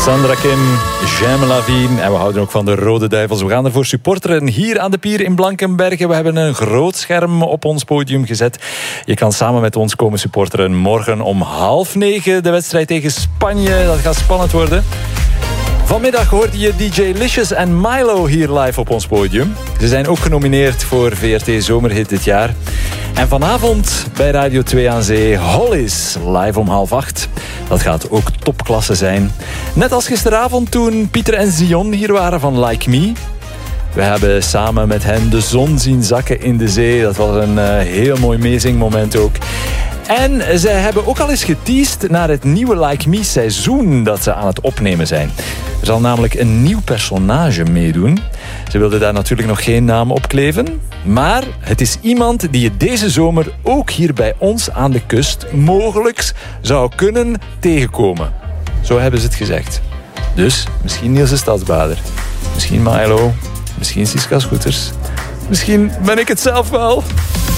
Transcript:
Sandra Kim, J'aime la vie. En we houden ook van de Rode Duivels. We gaan ervoor supporteren hier aan de pier in Blankenberge. We hebben een groot scherm op ons podium gezet. Je kan samen met ons komen supporteren. Morgen om 8:30 de wedstrijd tegen Spanje. Dat gaat spannend worden. Vanmiddag hoorde je DJ Licious en Milo hier live op ons podium. Ze zijn ook genomineerd voor VRT Zomerhit dit jaar. En vanavond bij Radio 2 aan Zee, Hollies, live om 7:30. Dat gaat ook topklasse zijn. Net als gisteravond toen Pieter en Zion hier waren van Like Me. We hebben samen met hen de zon zien zakken in de zee. Dat was een heel mooi meezingmoment ook. En zij hebben ook al eens geteased naar het nieuwe Like Me seizoen dat ze aan het opnemen zijn. Er zal namelijk een nieuw personage meedoen. Ze wilden daar natuurlijk nog geen naam op kleven. Maar het is iemand die je deze zomer ook hier bij ons aan de kust mogelijk zou kunnen tegenkomen. Zo hebben ze het gezegd. Dus misschien Niels de Stadsbader. Misschien Milo. Misschien Siska Scooters. Misschien ben ik het zelf wel.